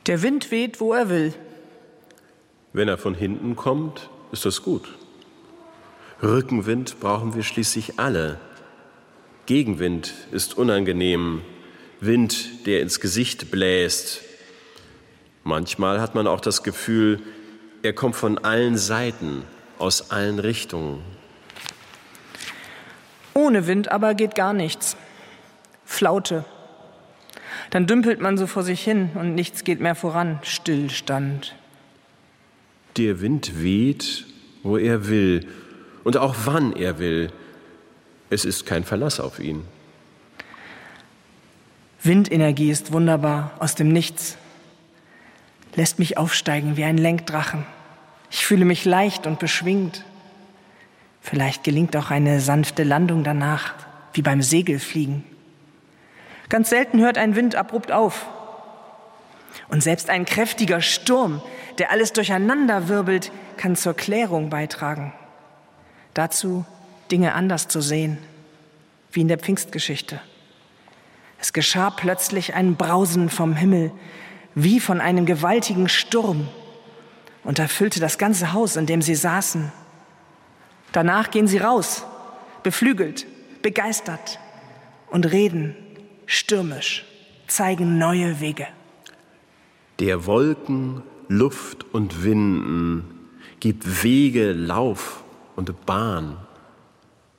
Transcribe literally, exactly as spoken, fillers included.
Der Wind weht, wo er will. Wenn er von hinten kommt, ist das gut. Rückenwind brauchen wir schließlich alle. Gegenwind ist unangenehm. Wind, der ins Gesicht bläst. Manchmal hat man auch das Gefühl, er kommt von allen Seiten, aus allen Richtungen. Ohne Wind aber geht gar nichts. Flaute. Dann dümpelt man so vor sich hin und nichts geht mehr voran. Stillstand. Der Wind weht, wo er will und auch wann er will. Es ist kein Verlass auf ihn. Windenergie ist wunderbar, aus dem Nichts. Lässt mich aufsteigen wie ein Lenkdrachen. Ich fühle mich leicht und beschwingt. Vielleicht gelingt auch eine sanfte Landung danach, wie beim Segelfliegen. Ganz selten hört ein Wind abrupt auf. Und selbst ein kräftiger Sturm, der alles durcheinander wirbelt, kann zur Klärung beitragen. Dazu, Dinge anders zu sehen, wie in der Pfingstgeschichte. Es geschah plötzlich ein Brausen vom Himmel, wie von einem gewaltigen Sturm, und erfüllte das ganze Haus, in dem sie saßen. Danach gehen sie raus, beflügelt, begeistert und reden stürmisch, zeigen neue Wege. Der Wolken, Luft und Winden gibt Wege, Lauf und Bahn.